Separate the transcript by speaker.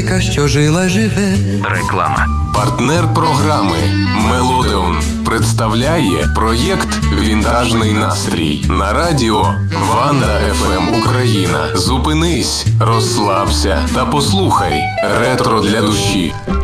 Speaker 1: що жила живе.
Speaker 2: Реклама.
Speaker 3: Партнер програми Мелодеон представляє проєкт «Вінтажний настрій» на радіо Ванда ФМ Україна. Зупинись, розслабся та послухай ретро для душі.